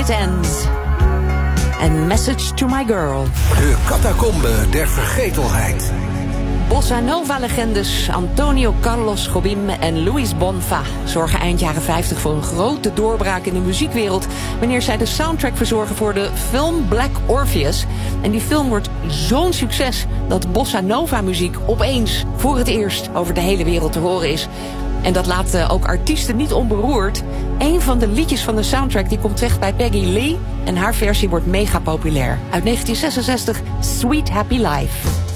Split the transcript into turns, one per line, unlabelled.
It Ends. En Message to My Girl.
De catacombe der vergetelheid.
Bossa Nova-legendes Antonio Carlos Jobim en Luis Bonfa zorgen eind jaren 50 voor een grote doorbraak in de muziekwereld wanneer zij de soundtrack verzorgen voor de film Black Orpheus. En die film wordt zo'n succes dat Bossa Nova-muziek opeens voor het eerst over de hele wereld te horen is. En dat laat ook artiesten niet onberoerd. Een van de liedjes van de soundtrack die komt terecht bij Peggy Lee en haar versie wordt mega populair. Uit 1966, Sweet Happy Life.